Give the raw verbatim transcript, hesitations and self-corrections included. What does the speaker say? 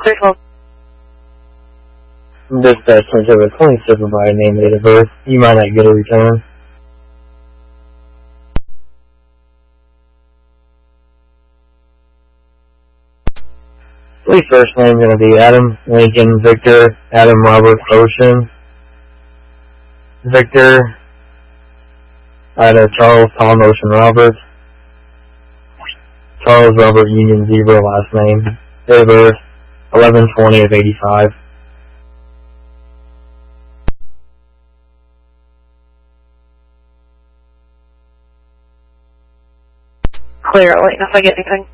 Clear twelve. Dispatch twenty seven twenty-seven by name, date of birth. You might not get a return. Police first name going to be Adam Lincoln Victor Adam Robert Ocean Victor Ida Charles Tom Ocean Robert Charles Robert Union Zebra last name. Date of birth eleven twenty of eighty-five. Clear. Wait, if I get anything.